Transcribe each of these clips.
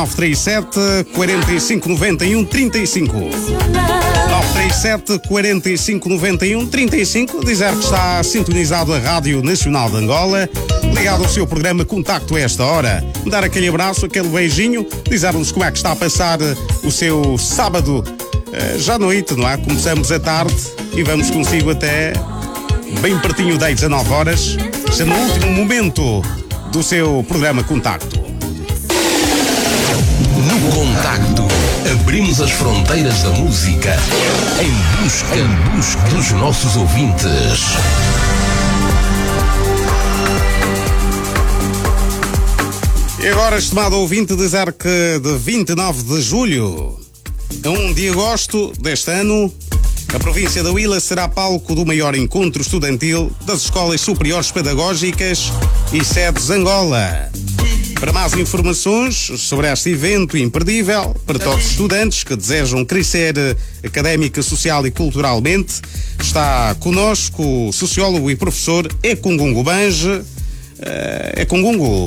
937 45 91 35. 937 45 91 35. Dizer que está sintonizado a Rádio Nacional de Angola, ligado ao seu programa Contacto a esta hora. Dar aquele abraço, aquele beijinho, dizer-nos como é que está a passar o seu sábado já à noite, não é? Começamos à tarde e vamos consigo até bem pertinho das 19 horas, sendo o último momento do seu programa Contacto. No Contacto, abrimos as fronteiras da música em busca dos nossos ouvintes. E agora, estimado ouvinte, dizer que de 29 de julho a 1 de agosto deste ano, a província da Huila será palco do maior encontro estudantil das escolas superiores pedagógicas e sedes Angola. Para mais informações sobre este evento imperdível, para todos os estudantes que desejam crescer académica, social e culturalmente, está conosco o sociólogo e professor Ekungungu Bange. Ekungungu,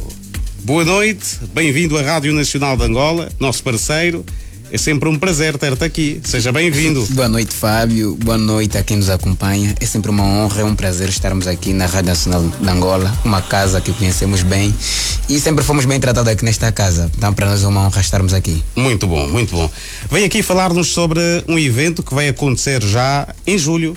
boa noite, bem-vindo à Rádio Nacional de Angola, nosso parceiro. É sempre um prazer ter-te aqui. Seja bem-vindo. Boa noite, Fábio. Boa noite a quem nos acompanha. É sempre uma honra, é um prazer estarmos aqui na Rádio Nacional de Angola, uma casa que conhecemos bem e sempre fomos bem tratados aqui nesta casa. Então, para nós é uma honra estarmos aqui. Muito bom, muito bom. Vem aqui falar-nos sobre um evento que vai acontecer já em julho.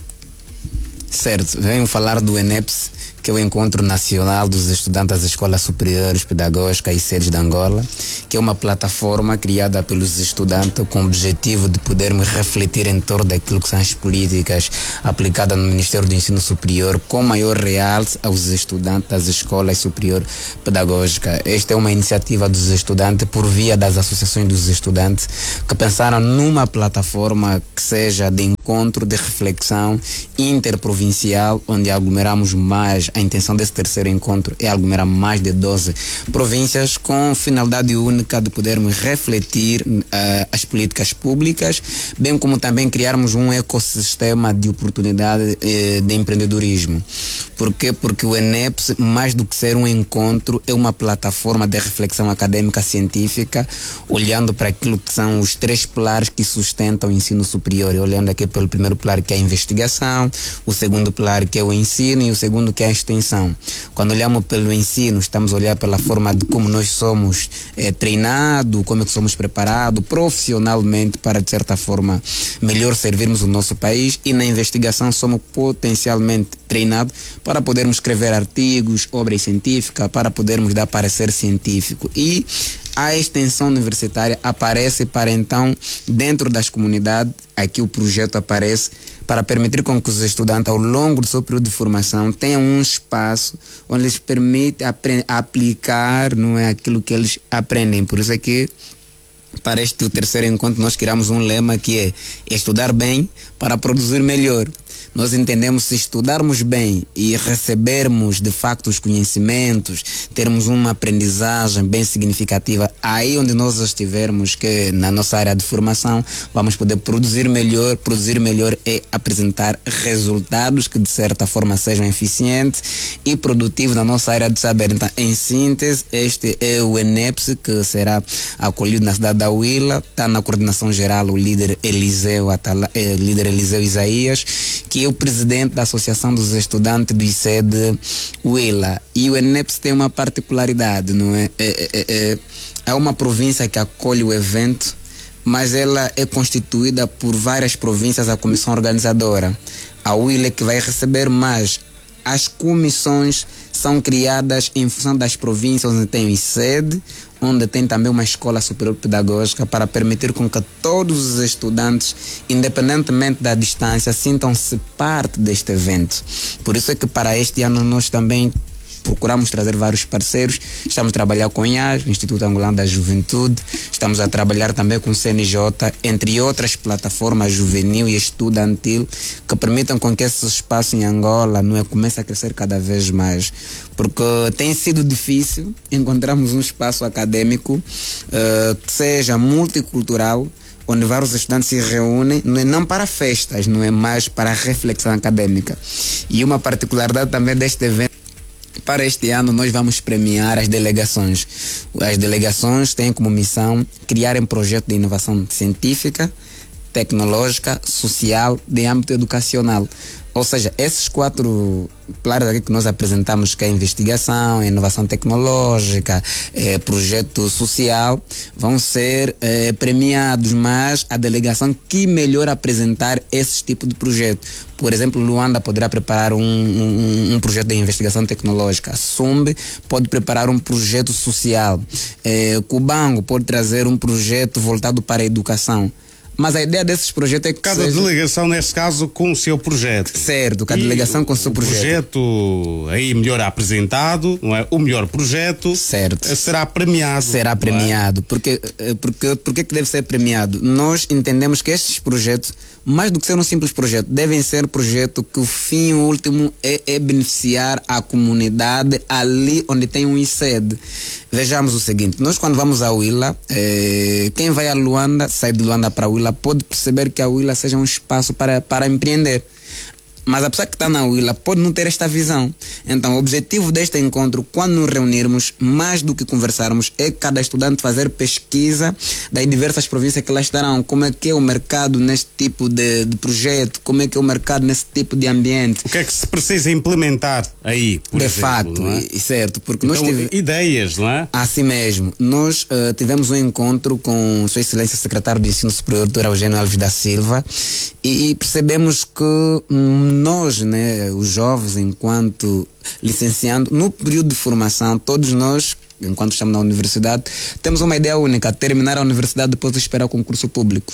Certo, venho falar do ENEPS, que é o Encontro Nacional dos Estudantes das Escolas Superiores Pedagógicas e Sedes de Angola, que é uma plataforma criada pelos estudantes com o objetivo de podermos refletir em torno daquilo que são as políticas aplicadas no Ministério do Ensino Superior, com maior realce aos estudantes das Escolas Superiores Pedagógicas. Esta é uma iniciativa dos estudantes por via das associações dos estudantes que pensaram numa plataforma que seja de encontro, de reflexão interprovincial, onde aglomeramos mais. A intenção desse terceiro encontro é aglomerar mais de 12 províncias com finalidade única de podermos refletir as políticas públicas, bem como também criarmos um ecossistema de oportunidade de empreendedorismo. Por quê? Porque o ENEPS, mais do que ser um encontro, é uma plataforma de reflexão acadêmica científica, olhando para aquilo que são os 3 pilares que sustentam o ensino superior, olhando aqui pelo primeiro pilar, que é a investigação, o segundo pilar, que é o ensino, e o segundo, que é a extensão. Quando olhamos pelo ensino, estamos a olhar pela forma de como nós somos treinados, como é que somos preparados profissionalmente para, de certa forma, melhor servirmos o nosso país, e na investigação somos potencialmente treinados para podermos escrever artigos, obras científicas, para podermos dar parecer científico. E a extensão universitária aparece para, então, dentro das comunidades, aqui o projeto aparece para permitir com que os estudantes, ao longo do seu período de formação, tenham um espaço onde lhes permite aplicar, não é, aquilo que eles aprendem. Por isso é que, para este terceiro encontro, nós criamos um lema que é estudar bem para produzir melhor. Nós entendemos, se estudarmos bem e recebermos de facto os conhecimentos, termos uma aprendizagem bem significativa, aí onde nós estivermos, que na nossa área de formação, vamos poder produzir melhor. Produzir melhor é apresentar resultados que de certa forma sejam eficientes e produtivos na nossa área de saber. Então, em síntese, este é o ENEPS, que será acolhido na cidade da Huila. Está na coordenação geral o líder Eliseu Isaías, que é o presidente da Associação dos Estudantes do ICED Huila. E o ENEPS tem uma particularidade, não é? É uma província que acolhe o evento, mas ela é constituída por várias províncias, a comissão organizadora. A Huila é que vai receber, mais as comissões são criadas em função das províncias onde tem o ICED, onde tem também uma escola superior pedagógica, para permitir com que todos os estudantes, independentemente da distância, sintam-se parte deste evento. Por isso é que para este ano nós também procuramos trazer vários parceiros. Estamos a trabalhar com o IAS, o Instituto Angolano da Juventude, estamos a trabalhar também com o CNJ, entre outras plataformas juvenil e estudantil, que permitam com que esse espaço em Angola, não é, comece a crescer cada vez mais. Porque tem sido difícil encontrarmos um espaço acadêmico que seja multicultural, onde vários estudantes se reúnem, não para festas, não é mais para reflexão acadêmica. E uma particularidade também deste evento, para este ano nós vamos premiar as delegações. As delegações têm como missão criar um projeto de inovação científica, tecnológica, social, de âmbito educacional. Ou seja, esses 4 pilares aqui que nós apresentamos, que é investigação, inovação tecnológica, projeto social, vão ser premiados, mas a delegação que melhor apresentar esse tipo de projeto. Por exemplo, Luanda poderá preparar um projeto de investigação tecnológica. A SUMB pode preparar um projeto social. Cubango pode trazer um projeto voltado para a educação. Mas a ideia desses projetos é que cada delegação, neste caso, com o seu projeto. Certo, cada delegação com o seu projeto. O projeto aí melhor apresentado, não é? O melhor projeto, certo, será premiado. Será premiado. Porque que deve ser premiado? Nós entendemos que estes projetos, mais do que ser um simples projeto, devem ser projetos que o fim último é beneficiar a comunidade ali onde tem um sede. Vejamos o seguinte, nós quando vamos a Huila, quem vai a Luanda, sai de Luanda para Huila, pode perceber que a Huila seja um espaço para empreender. Mas a pessoa que está na Huila pode não ter esta visão. Então, o objetivo deste encontro, quando nos reunirmos, mais do que conversarmos, é cada estudante fazer pesquisa das diversas províncias que lá estarão. Como é que é o mercado neste tipo de projeto? Como é que é o mercado nesse tipo de ambiente? O que é que se precisa implementar aí, por exemplo? De facto, não é? Certo. Porque então, nós tivemos ideias, não é? Assim mesmo. Nós tivemos um encontro com Sua Excelência Secretário de Ensino Superior, Dr. Eugênio Alves da Silva, e percebemos que nós, né, os jovens, enquanto licenciando, no período de formação, todos nós, enquanto estamos na universidade, temos uma ideia única: terminar a universidade depois de esperar o concurso público.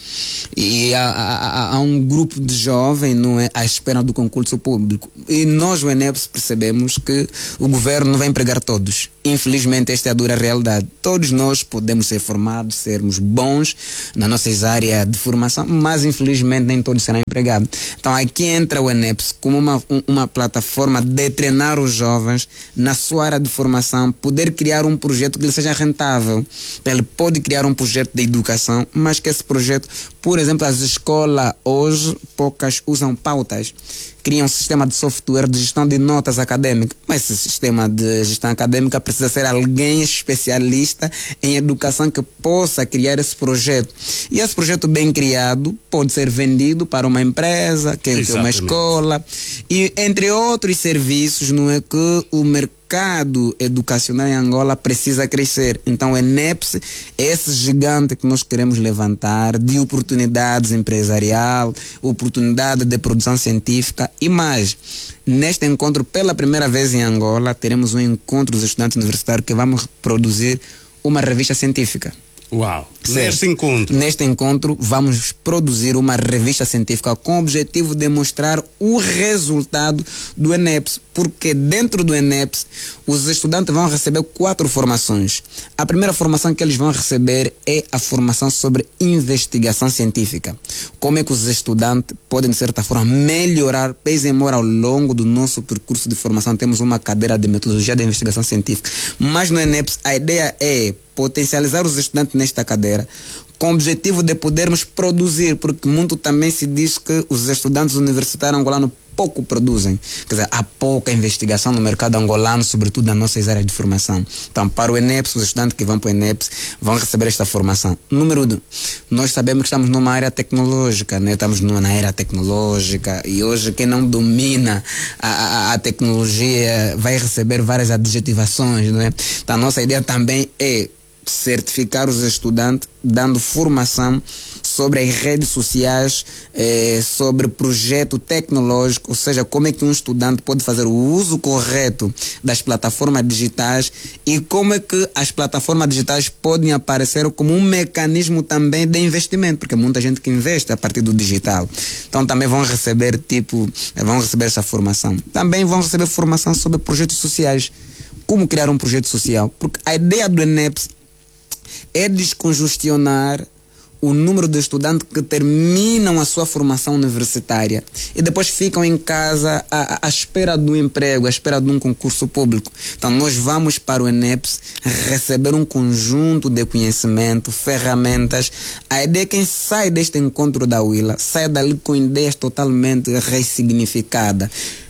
E há um grupo de jovens, não é, à espera do concurso público. E nós, o ENEPS, percebemos que o governo não vai empregar todos. Infelizmente, esta é a dura realidade. Todos nós podemos ser formados, sermos bons nas nossas áreas de formação, mas infelizmente nem todos serão empregados. Então aqui entra o ENEPS como uma plataforma de treinar os jovens na sua área de formação, poder criar um projeto que lhe seja rentável. Ele pode criar um projeto de educação, mas que esse projeto, por exemplo, as escolas hoje, poucas usam pautas. Criam um sistema de software de gestão de notas acadêmicas. Mas esse sistema de gestão acadêmica precisa ser alguém especialista em educação que possa criar esse projeto. E esse projeto bem criado pode ser vendido para uma empresa, que é uma escola, e entre outros serviços, não é, que o mercado educacional em Angola precisa crescer. Então o ENEPS é esse gigante que nós queremos levantar de oportunidades empresarial, oportunidade de produção científica e mais. Neste encontro, pela primeira vez em Angola, teremos um encontro dos estudantes universitários que vamos produzir uma revista científica. Uau! Certo. Neste encontro vamos produzir uma revista científica com o objetivo de mostrar o resultado do ENEPS, porque dentro do ENEPS os estudantes vão receber 4 formações. A primeira formação que eles vão receber é a formação sobre investigação científica. Como é que os estudantes podem, de certa forma, melhorar, pese embora ao longo do nosso percurso de formação temos uma cadeira de metodologia de investigação científica. Mas no ENEPS a ideia é potencializar os estudantes nesta cadeira com o objetivo de podermos produzir, porque muito também se diz que os estudantes universitários angolanos pouco produzem. Quer dizer, há pouca investigação no mercado angolano, sobretudo nas nossas áreas de formação. Então, para o ENEPS, os estudantes que vão para o ENEPS vão receber esta formação. Número 2, nós sabemos que estamos numa área tecnológica, né? Estamos na era tecnológica e hoje quem não domina a tecnologia vai receber várias adjetivações, né? Então, a nossa ideia também é certificar os estudantes, dando formação sobre as redes sociais, sobre projeto tecnológico, ou seja, como é que um estudante pode fazer o uso correto das plataformas digitais e como é que as plataformas digitais podem aparecer como um mecanismo também de investimento, porque muita gente que investe a partir do digital. Então também vão receber essa formação. Também vão receber formação sobre projetos sociais. Como criar um projeto social? Porque a ideia do ENEPS é descongestionar o número de estudantes que terminam a sua formação universitária e depois ficam em casa à espera do emprego, à espera de um concurso público. Então nós vamos para o ENEPS receber um conjunto de conhecimento, ferramentas. A ideia é que quem sai deste encontro da Huila sai dali com ideias totalmente ressignificadas.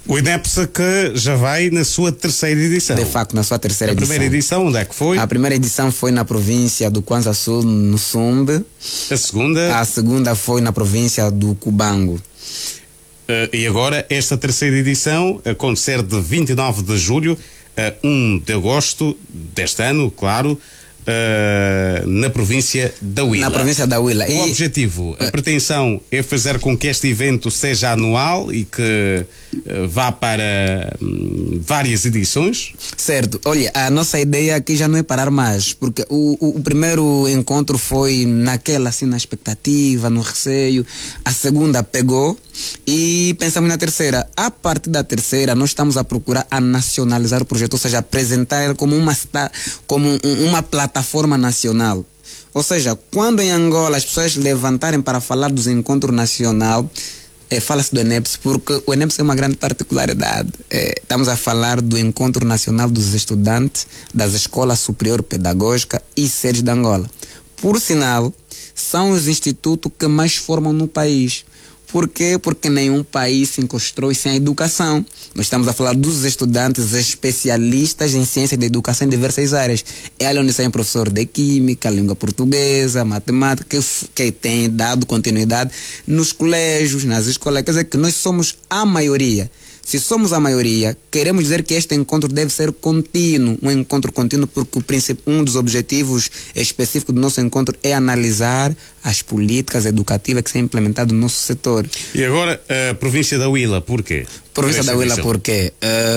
O INEPS que já vai na sua terceira edição. De facto, na sua terceira edição. A primeira edição, onde é que foi? A primeira edição foi na província do Kwanza Sul, no Sumbe. A segunda? A segunda foi na província do Cubango. E agora, esta terceira edição, acontecer de 29 de julho a 1 de agosto deste ano, claro, na província da Huila. Na província da Huila. O objetivo, a pretensão é fazer com que este evento seja anual e que vá para várias edições? Certo. Olha, a nossa ideia aqui já não é parar mais, porque o primeiro encontro foi naquela, assim, na expectativa, no receio. A segunda pegou e pensamos na terceira. A partir da terceira, nós estamos a procurar a nacionalizar o projeto, ou seja, apresentar como uma plataforma nacional. Ou seja, quando em Angola as pessoas levantarem para falar dos encontros nacional, fala-se do ENEPS, porque o ENEPS é uma grande particularidade. Estamos a falar do Encontro Nacional dos Estudantes das Escolas Superior Pedagógica e sedes de Angola. Por sinal, são os institutos que mais formam no país. Por quê? Porque nenhum país se constrói sem a educação. Nós estamos a falar dos estudantes especialistas em ciência da educação em diversas áreas. É ali onde saem professor de química, língua portuguesa, matemática, que tem dado continuidade nos colégios, nas escolas. Quer dizer que nós somos a maioria. Se somos a maioria, queremos dizer que este encontro deve ser contínuo, um encontro contínuo, porque um dos objetivos específicos do nosso encontro é analisar as políticas educativas que são implementadas no nosso setor. E agora, a província da Huila, por quê? Província da Huila, por quê?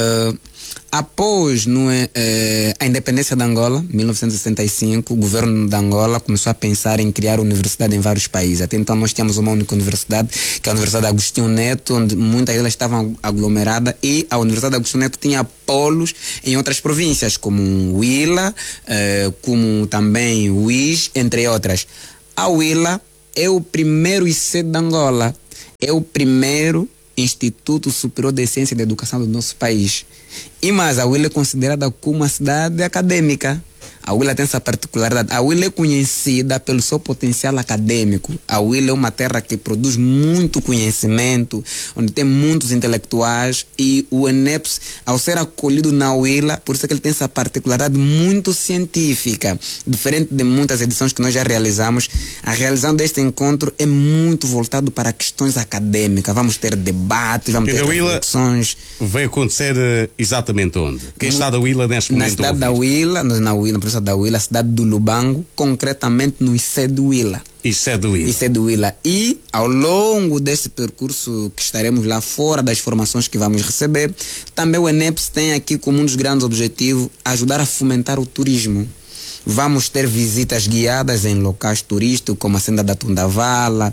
Após a independência de Angola, 1965, o governo de Angola começou a pensar em criar universidade em vários países. Até então nós tínhamos uma única universidade, que é a Universidade Agostinho Neto, onde muitas delas estavam aglomeradas, e a Universidade Agostinho Neto tinha polos em outras províncias, como Huila, como também Uís, entre outras. A Huila é o primeiro IC de Angola, é o primeiro Instituto Superior de Ciência e de Educação do nosso país. E mais, a Huila é considerada como uma cidade acadêmica. A Huila tem essa particularidade. A Huila é conhecida pelo seu potencial acadêmico. A Huila é uma terra que produz muito conhecimento, onde tem muitos intelectuais, e o ENEPS, ao ser acolhido na Huila, por isso é que ele tem essa particularidade muito científica. Diferente de muitas edições que nós já realizamos, a realização deste encontro é muito voltado para questões acadêmicas. Vamos ter debates, vamos ter reflexões. Vai acontecer exatamente onde? Quem está da Huila neste momento? Na cidade da Huila, na província da Huila, a cidade do Lubango, concretamente no IC de Huila. IC de Huila. IC de Huila. E ao longo deste percurso que estaremos lá, fora das formações que vamos receber, também o ENEPS tem aqui como um dos grandes objetivos ajudar a fomentar o turismo. Vamos ter visitas guiadas em locais turísticos como a Senda da Tundavala,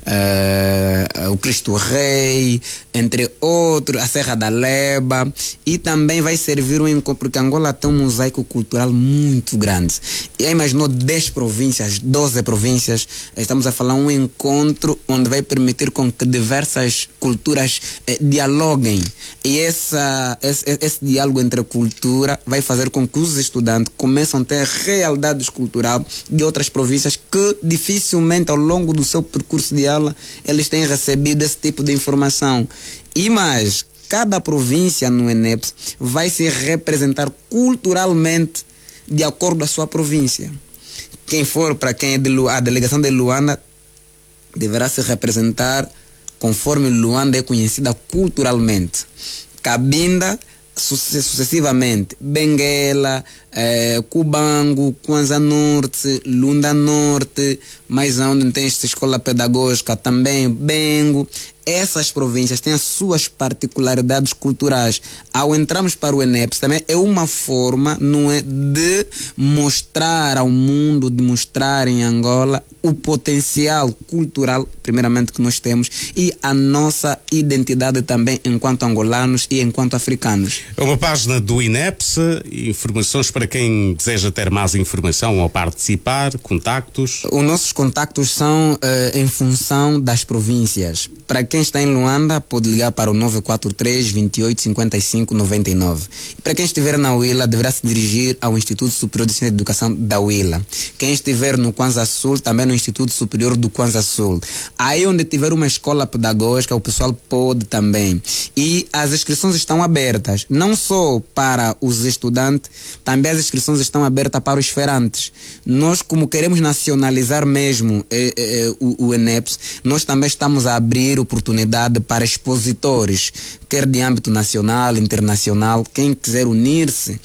o Cristo Rei, entre outros, a Serra da Leba, e também vai servir um encontro, porque Angola tem um mosaico cultural muito grande. E aí imaginou 10 províncias, 12 províncias, estamos a falar um encontro onde vai permitir com que diversas culturas dialoguem. E esse diálogo entre a cultura vai fazer com que os estudantes comecem a ter realidades culturais de outras províncias que dificilmente ao longo do seu percurso de aula eles têm recebido esse tipo de informação. E mais, cada província no ENEPS vai se representar culturalmente de acordo com a sua província. Quem for, para quem é a delegação de Luanda, deverá se representar conforme Luanda é conhecida culturalmente. Cabinda, sucessivamente, Benguela, Cubango, Kwanza Norte, Lunda Norte, mais onde tem esta escola pedagógica também, Bengo. Essas províncias têm as suas particularidades culturais. Ao entrarmos para o ENEPS, também é uma forma, não é, de mostrar ao mundo, de mostrar em Angola o potencial cultural, primeiramente, que nós temos, e a nossa identidade também enquanto angolanos e enquanto africanos. É uma página do INEPS, informações para quem deseja ter mais informação ou participar, contactos. Os nossos contactos são em função das províncias. para quem está em Luanda, pode ligar para o 943 28 55 99. E para quem estiver na Huila, deverá se dirigir ao Instituto Superior de Ciência de Educação da Huila. Quem estiver no Kwanza Sul, também no Instituto Superior do Kwanza Sul. Aí onde tiver uma escola pedagógica, o pessoal pode também. E as inscrições estão abertas, não só para os estudantes, também as inscrições estão abertas para os feirantes. Nós, como queremos nacionalizar mesmo o ENEPS, nós também estamos a abrir oportunidade para expositores, quer de âmbito nacional, internacional. Quem quiser unir-se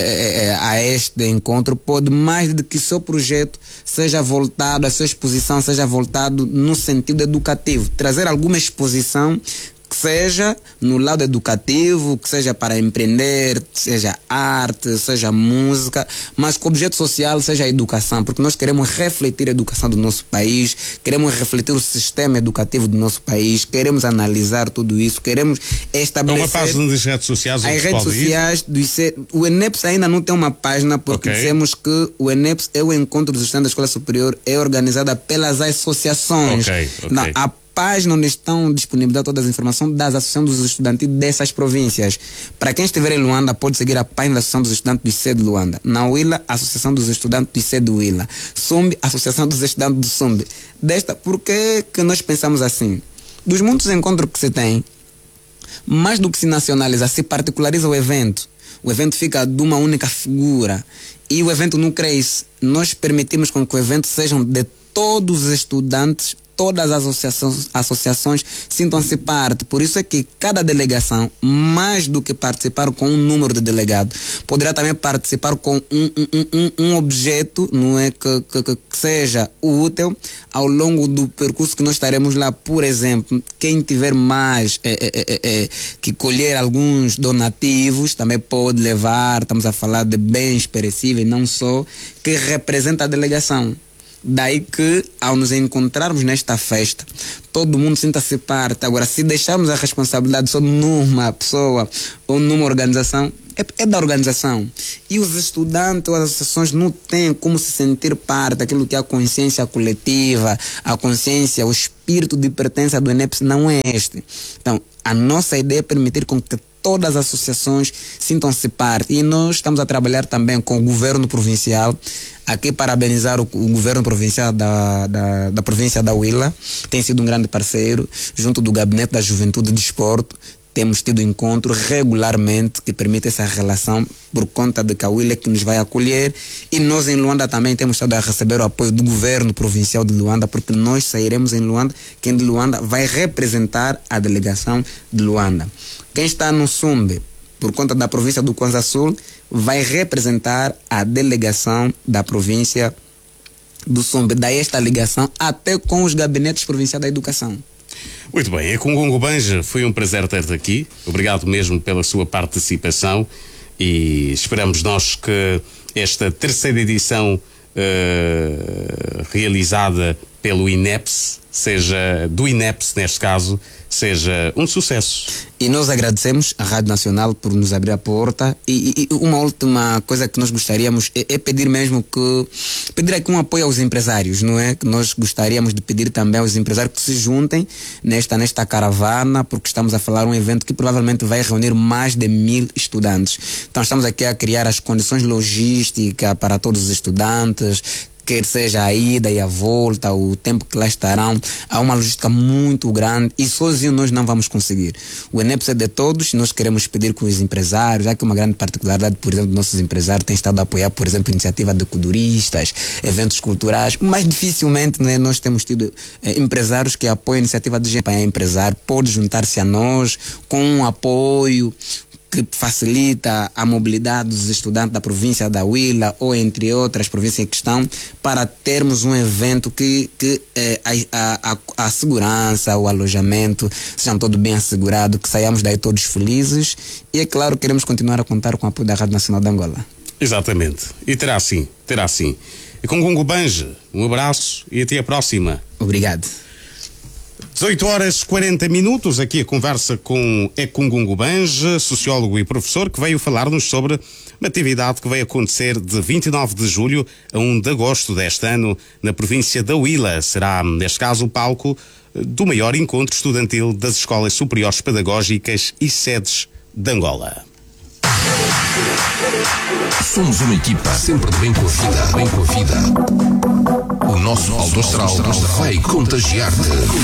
a este encontro pode, mais do que seu projeto seja voltado, a sua exposição seja voltado no sentido educativo, trazer alguma exposição que seja no lado educativo, que seja para empreender, seja arte, seja música, mas que o objeto social seja a educação, porque nós queremos refletir a educação do nosso país, queremos refletir o sistema educativo do nosso país, queremos analisar tudo isso, queremos estabelecer... Uma página das redes sociais. As redes sociais, o ENEPS ainda não tem uma página, porque dizemos que o ENEPS é o Encontro dos Estudantes da Escola Superior, é organizada pelas associações. A página onde estão disponibilizadas todas as informações das associações dos estudantes dessas províncias. Para quem estiver em Luanda, pode seguir a página da Associação dos Estudantes do IC de Luanda. Na Huila, a Associação dos Estudantes do IC de Huila. Sumbe, a Associação dos Estudantes do Sumbe. Por que nós pensamos assim? Dos muitos encontros que se tem, mais do que se nacionaliza, se particulariza o evento. O evento fica de uma única figura e o evento não cresce. Nós permitimos com que o evento sejam de todos os estudantes, todas as associações sintam-se parte. Por isso é que cada delegação, mais do que participar com um número de delegados, poderá também participar com um objeto, não é, que seja útil ao longo do percurso que nós estaremos lá. Por exemplo, quem tiver mais que colher alguns donativos, também pode levar. Estamos a falar de bens perecíveis, não só, que representa a delegação. Daí que, ao nos encontrarmos nesta festa, todo mundo sinta-se parte. Agora, se deixarmos a responsabilidade só numa pessoa ou numa organização, é da organização. E os estudantes ou as associações não têm como se sentir parte daquilo que é a consciência coletiva, a consciência, o espírito de pertença do ENEPS não é este. Então, a nossa ideia é permitir com que todas as associações sintam-se parte. E nós estamos a trabalhar também com o governo provincial. Aqui parabenizar o governo provincial da província da Huila. Tem sido um grande parceiro, junto do Gabinete da Juventude e Desporto. Temos tido encontros regularmente que permite essa relação, por conta de que a Huila é que nos vai acolher, e nós em Luanda também temos estado a receber o apoio do governo provincial de Luanda, porque nós sairemos em Luanda, quem de Luanda vai representar a delegação de Luanda. Quem está no Sumbe, por conta da província do Kwanza Sul, vai representar a delegação da província do Sumbe. Daí esta ligação até com os gabinetes provinciais da educação. Muito bem, Ekungungu Banja, foi um prazer ter-te aqui. Obrigado mesmo pela sua participação e esperamos nós que esta terceira edição realizada pelo INEPS, do INEPS neste caso, seja um sucesso. E nós agradecemos à Rádio Nacional por nos abrir a porta e uma última coisa que nós gostaríamos é pedir mesmo pedir aqui um apoio aos empresários, não é? Que nós gostaríamos de pedir também aos empresários que se juntem nesta caravana, porque estamos a falar um evento que provavelmente vai reunir mais de 1000 estudantes. Então estamos aqui a criar as condições logísticas para todos os estudantes, quer seja a ida e a volta, o tempo que lá estarão. Há uma logística muito grande e sozinho nós não vamos conseguir. O ENEPS é de todos. Nós queremos pedir com os empresários, já que uma grande particularidade, por exemplo, nossos empresários têm estado a apoiar, por exemplo, iniciativa de culturistas, eventos culturais, mas dificilmente, né, nós temos tido empresários que apoiam a iniciativa de gente. A empresário pode juntar-se a nós com um apoio que facilita a mobilidade dos estudantes da província da Huila ou entre outras províncias que estão, para termos um evento que a segurança, o alojamento sejam todo bem assegurado, que saiamos daí todos felizes. E é claro, queremos continuar a contar com o apoio da Rádio Nacional de Angola. Exatamente, e terá sim. Ekungungu Banja, um abraço e até a próxima. Obrigado. 18h40, aqui a conversa com Ekungungu Banja, sociólogo e professor, que veio falar-nos sobre uma atividade que vai acontecer de 29 de julho a 1 de agosto deste ano na província da Huila. Será, neste caso, o palco do maior encontro estudantil das escolas superiores pedagógicas e sedes de Angola. Somos uma equipa sempre de bem com a vida, bem com a vida. O nosso alto astral vai contagiar-te.